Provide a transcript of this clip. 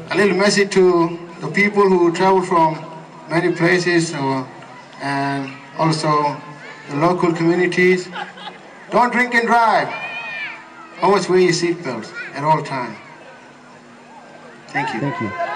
a little message to the people who travel from many places and also the local communities. Don't drink and drive. Always wear your seatbelts at all times. Thank you. Thank you.